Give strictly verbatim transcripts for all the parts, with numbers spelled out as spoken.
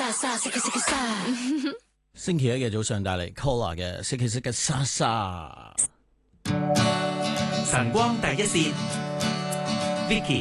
星期一嘅早上帶嚟 Cola 嘅識嘅識嘅莎莎。 晨光第一線 Vicky。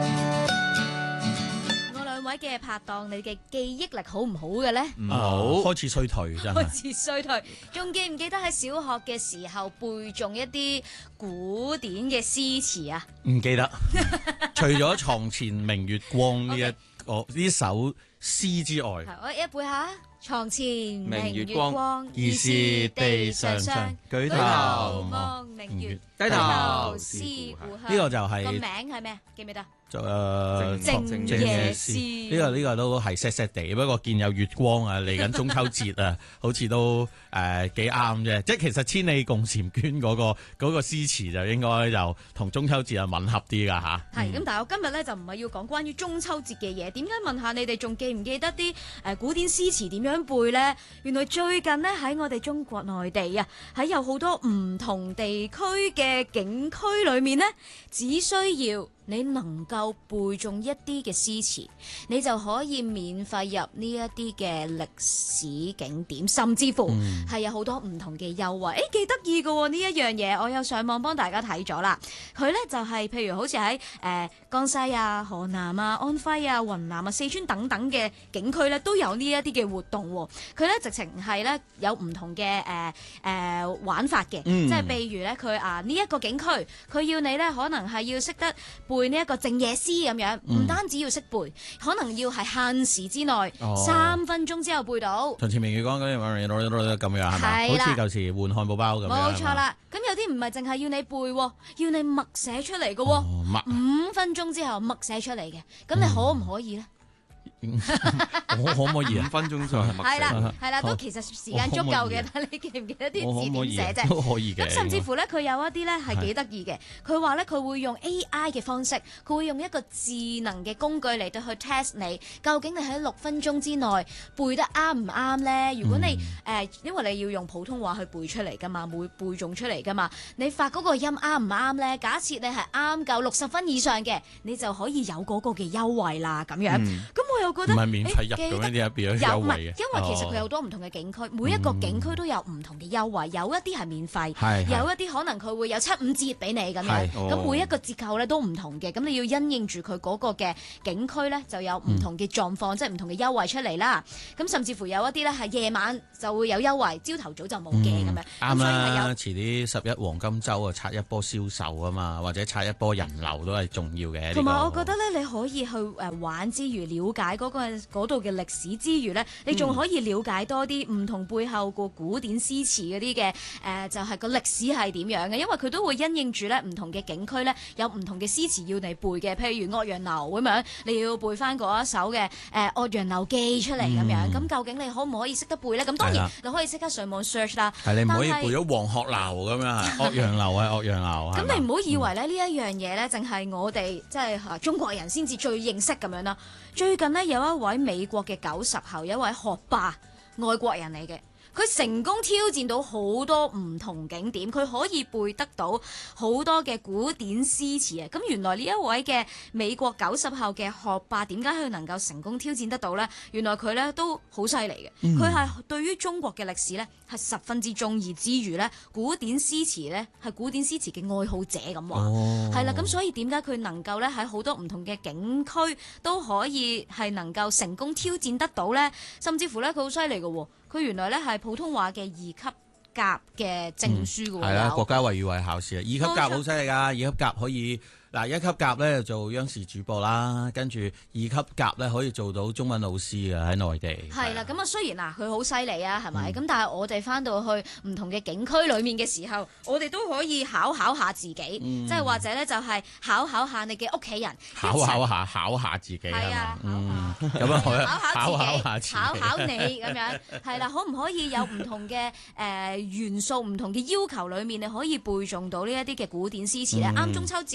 位嘅拍檔，你嘅記憶力好唔好嘅咧？ 唔好，開始衰退真係。 開始衰退，仲記唔記得喺小學嘅時候背誦一啲古典嘅詩詞啊？ 唔記得，除咗床前明月光呢一個呢首詩之外， 我一背下。床前明月光， 光疑是地上霜。舉頭望明月， 低頭思故鄉。 呢個就係個名係咩？記唔記得？ 就誒靜夜思。 呢個呢個都係 set set 地，不過見有月光啊，嚟緊中秋節啊，好似都誒幾啱啫。即係其實千里共嬋娟嗰個嗰個詩詞就應該就同中秋節啊吻合啲㗎嚇。 係咁，但係我今日咧就唔係要講關於中秋節嘅嘢。點解問下你哋仲記唔記得啲誒古典詩詞點樣背呢？原來最近呢，喺我哋中國內地啊，喺有好多唔同地區嘅景區裏面呢，只需要你能夠背誦一啲嘅詩詞，你就可以免費入呢一啲嘅歷史景點，甚至乎係有好多唔同嘅優惠。誒幾得意嘅喎呢一樣嘢，我有上網幫大家睇咗啦。佢呢就係、是、譬如好似喺誒江西啊、河南啊、安徽啊、雲南啊、四川等等嘅景區呢，都有呢一啲嘅活動。佢呢直情係呢有唔同嘅誒誒玩法嘅， 嗯、 即係譬如呢，佢啊呢一個景區，佢要你呢可能係要識得背呢一個靜夜思咁樣，唔、嗯、單止要識背，可能要係限時之內三、哦、分鐘之後背到。 床前明月光嗰啲咁樣係咪？好似舊時換漢堡包咁樣。 冇錯啦，咁有啲唔係淨係要你背，要你默寫出嚟嘅，五、哦、分鐘之後默寫出嚟嘅，咁你可唔可以呢？ 我可唔可以五分鐘就係默寫？ 係啦，係啦，都其實時間足夠嘅。但你記唔記得啲字點寫啫？ 都可以嘅。 咁甚至乎咧，佢有一啲咧係幾得意嘅。佢話咧，佢會用 A I 嘅方式，佢會用一個智能嘅工具嚟到去 test 你，究竟你喺六分鐘之內背得啱唔啱咧？如果你誒、嗯呃，因為你要用普通話去背出嚟噶嘛，會背誦出嚟噶嘛，你發嗰個音啱唔啱咧？假設你係啱夠六十分以上嘅，你就可以有嗰個嘅優惠啦。咁樣，咁、嗯、我又覺得唔係免費入咁樣啲入邊有優惠嘅， 因為其實佢有好多唔同嘅景區，哦、每一個景區都有唔同嘅優惠，有一啲係免費， 係有一啲可能佢會有七五折俾你咁樣，咁、哦、每一個折扣咧都唔同嘅，咁你要因應住佢嗰個嘅景區咧就有唔同嘅狀況，嗯、即係唔同嘅優惠出嚟啦。咁甚至乎有一啲咧係夜晚就會有優惠，朝頭早就冇嘅咁樣。 啱啦，遲啲十一黃金週啊，刷一波銷售啊嘛，或者刷一波人流都係重要嘅。 同埋我覺得咧，你可以去誒玩之餘，了解嗰、嗰個度嘅歷史之餘呢，你仲可以了解多啲唔同背後個古典詩詞嗰啲嘅誒，就係、是、個歷史係點樣嘅，因為佢都會因應住咧唔同嘅景區呢，有唔同嘅詩詞要你背嘅，譬如《岳陽樓》咁樣，你要背翻嗰一首嘅誒《岳陽樓記》出嚟咁樣，咁、嗯、究竟你可唔可以識得背呢？咁當然你可以即刻上網 search 啦。係你唔可以背咗黃鶴樓咁樣，岳陽樓係岳陽樓。咁你唔好以為咧呢一樣嘢呢，淨係我哋即係中國人先至最認識咁樣啦。最近呢，有一位美國嘅九十後，一位學霸，外國人嚟嘅。佢成功挑戰到好多唔同景點，佢可以背得到好多嘅古典詩詞啊！咁原來呢一位嘅美國九十後嘅學霸，點解佢能夠成功挑戰得到呢？原來佢呢都好犀利嘅，佢係、嗯、對於中國嘅歷史呢係十分之中意之餘呢，古典詩詞呢係古典詩詞嘅愛好者咁話，係啦、哦，咁所以點解佢能夠呢喺好多唔同嘅景區都可以係能夠成功挑戰得到呢？甚至乎呢，佢好犀利嘅喎。佢原來咧係普通話嘅二級甲嘅證書嘅喎， 係啦、嗯，國家衛語為考試啊，二級甲好犀利㗎，二級甲可以。嗱，一級甲咧做央視主播啦，跟住二級甲咧可以做到中文老師嘅喺內地。 係啦，咁啊雖然嗱佢好犀利啊，係咪？咁、嗯、但係我哋翻到去唔同嘅景區裡面嘅時候，我哋都可以考考下自己，嗯、即係或者咧就係考考下你嘅屋企人， 考考下考下自己係啊， 嗯，咁啊考考自己， 考考自己考考你咁樣，係啦，可唔可以有唔同嘅誒元素、唔同嘅要求裡面，你可以背誦到呢一啲嘅古典詩詞咧？啱、嗯、中秋節啦，係咪？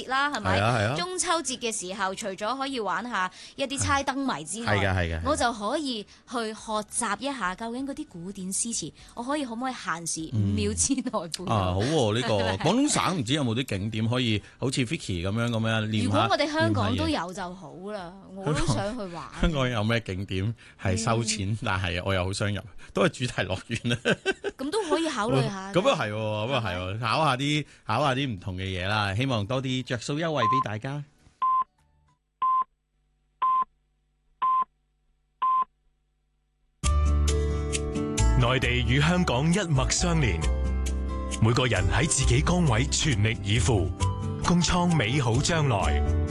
咪？ 係啊係啊中秋節嘅時候，除咗可以玩下一啲猜燈謎之外， 係嘅係嘅， 我就可以去學習一下究竟嗰啲古典詩詞，我可以可唔可以限時五秒之內背到？ 啊，好喎！呢個廣東省唔知有冇啲景點可以好似 Vicky 咁樣咁樣練下。 如果我哋香港練下嘢都有就好啦，我都想去玩。 香港有咩景點係收錢，但係我又好想入，都係主題樂園啦。 咁都可以考慮下。 咁啊係喎，咁啊係喎，考下啲考下啲唔同嘅嘢啦，希望多啲着數優惠俾大家。 內地與香港一脈相連，每個人喺自己崗位全力以赴，共創美好將來。